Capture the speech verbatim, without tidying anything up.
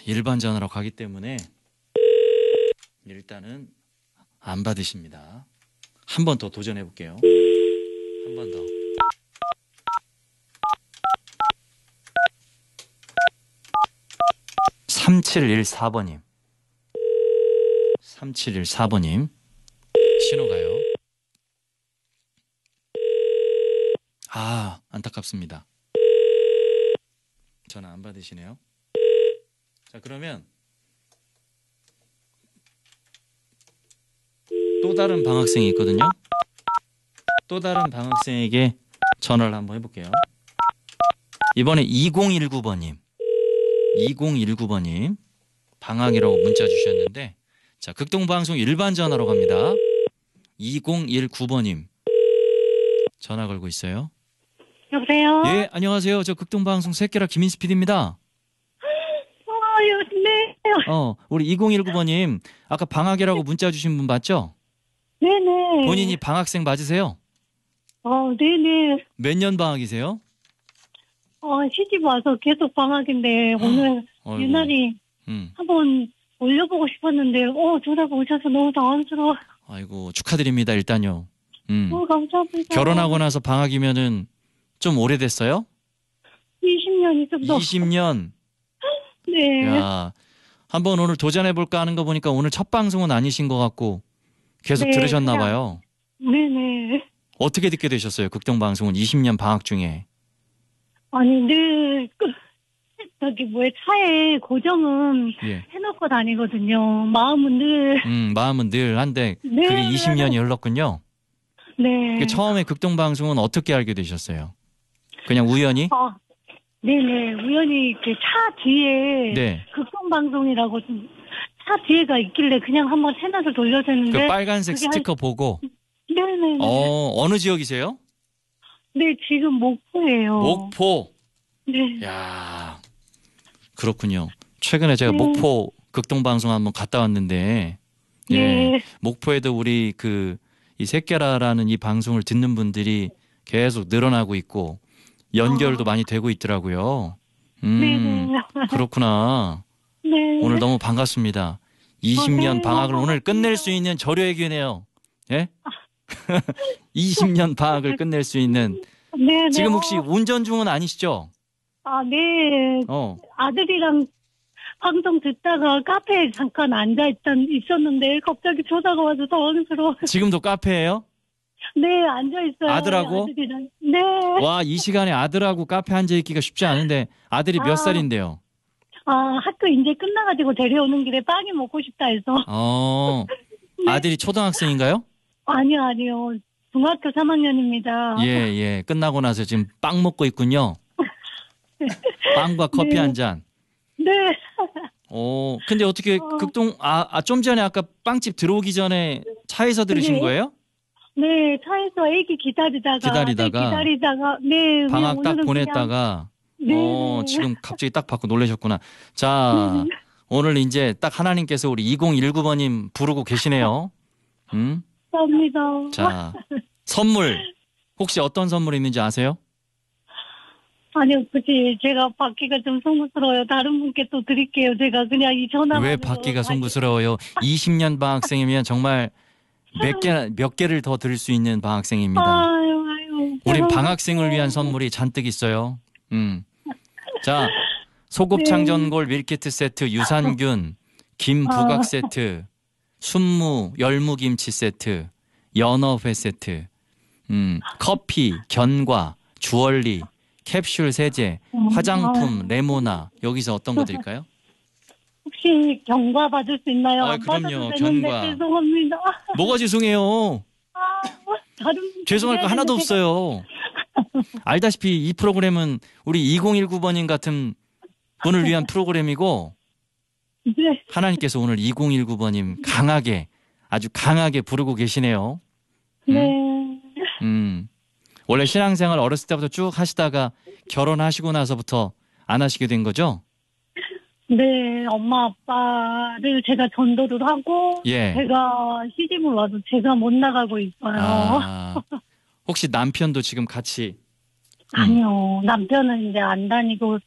일반 전화로 가기 때문에 일단은 안 받으십니다. 한 번 더 도전해 볼게요. 한 번 더. 삼칠일사 번님. 삼칠일사 번님. 신호 가요. 아, 안타깝습니다. 전화 안 받으시네요. 자, 그러면 또 다른 방학생이 있거든요. 또 다른 방학생에게 전화를 한번 해볼게요. 이번에 이공일구 번님. 이공일구 번님. 방학이라고 문자 주셨는데, 자, 극동방송 일반 전화로 갑니다. 이공일구 번님. 전화 걸고 있어요. 여보세요? 예, 안녕하세요. 저 극동방송 새끼라 김인수 피디입니다. 어, 네. 어, 우리 이공일구 번님. 아까 방학이라고 문자 주신 분 맞죠? 네네. 본인이 방학생 맞으세요? 어, 네네. 몇 년 방학이세요? 어, 시집 와서 계속 방학인데, 오늘 어이구. 유난히 음. 한번 올려보고 싶었는데, 어, 전화가 오셔서 너무 당황스러워. 아이고, 축하드립니다, 일단요. 음. 어, 감사합니다. 결혼하고 나서 방학이면은 좀 오래됐어요? 이십 년이 좀 넘 이십 년. 네. 야, 한번 오늘 도전해볼까 하는 거 보니까 오늘 첫 방송은 아니신 것 같고 계속 네, 들으셨나 그냥- 봐요. 네네. 어떻게 듣게 되셨어요? 극동방송은 이십 년 방학 중에. 아니, 늘, 그, 저기, 뭐야, 차에 고정은 예. 해놓고 다니거든요. 마음은 늘, 음, 마음은 늘 한데 네. 그게 이십 년이 흘렀군요. 네. 그 처음에 극동방송은 어떻게 알게 되셨어요? 그냥 우연히? 아, 네네. 우연히 이렇게 차 뒤에 네. 극동방송이라고 좀 차 뒤에가 있길래 그냥 한번 채널을 돌려서 그 했는데. 빨간색 그게 한- 스티커 보고 네네. 어, 어느 지역이세요? 네, 지금 목포예요. 목포. 네. 야, 그렇군요. 최근에 제가 네. 목포 극동방송 한번 갔다 왔는데, 예, 네. 목포에도 우리 그 이 새끼라라는 이 방송을 듣는 분들이 계속 늘어나고 있고 연결도 아. 많이 되고 있더라고요. 음, 네네. 그렇구나. 네. 오늘 너무 반갑습니다. 이십 년 네, 방학을 너무 오늘 끝낼 수 있는 저녁의 기회네요. 예? 이십 년 방학을 끝낼 수 있는. 네네. 지금 혹시 어, 운전 중은 아니시죠? 아, 네. 어. 아들이랑 방송 듣다가 카페에 잠깐 앉아 있던, 있었는데 갑자기 전화가 와서 당황스러워. 지금도 카페예요? 네, 앉아 있어요. 아들하고? 아들이랑. 네. 와, 이 시간에 아들하고 카페 앉아 있기가 쉽지 않은데 아들이 몇 아. 살인데요? 아, 학교 이제 끝나가지고 데려오는 길에 빵이 먹고 싶다 해서. 어. 네. 아들이 초등학생인가요? 아니요, 아니요. 중학교 삼 학년입니다. 예, 예. 끝나고 나서 지금 빵 먹고 있군요. 빵과 커피 네. 한 잔. 네. 오, 근데 어떻게 어. 극동 아, 아, 좀 전에 아까 빵집 들어오기 전에 차에서 들으신 네. 거예요? 네, 차에서 애기 기다리다가. 기다리다가. 아들 기다리다가. 네. 방학 오늘은 딱 그냥- 보냈다가 네. 어, 지금 갑자기 딱 받고 놀라셨구나. 자, 오늘 이제 딱 하나님께서 우리 이공일구 번님 부르고 계시네요. 음? 감사합니다. 자, 선물. 혹시 어떤 선물이 있는지 아세요? 아니요, 굳이 제가 받기가 좀 송구스러워요. 다른 분께 또 드릴게요. 제가 그냥 이 전화. 왜 받기가 송구스러워요? 이십 년 방학생이면 정말 몇 개, 몇 개를 더 드릴 수 있는 방학생입니다. 아유, 아유. 우린 죄송합니다. 방학생을 위한 선물이 잔뜩 있어요. 음. 자, 소곱창전골 밀키트 세트, 유산균, 김부각 아. 세트, 순무, 열무김치 세트, 연어회 세트, 음, 커피, 견과, 주얼리, 캡슐 세제, 화장품, 레모나. 여기서 어떤 거 드릴까요? 혹시 경과 받을 수 있나요? 아, 안 그럼요. 받아도 되는데 경과. 죄송합니다. 뭐가 죄송해요. 아, 다른 죄송할 거 하나도 없어요. 알다시피 이 프로그램은 우리 이공일구 번님 같은 분을 위한 프로그램이고 네. 하나님께서 오늘 이공일구 번님 강하게 아주 강하게 부르고 계시네요. 네. 음. 원래 신앙생활 어렸을 때부터 쭉 하시다가 결혼하시고 나서부터 안 하시게 된 거죠? 네, 엄마 아빠를 제가 전도를 하고 예. 제가 시집을 와서 제가 못 나가고 있어요. 아, 혹시 남편도 지금 같이 아니요, 남편은 이제 안 다니고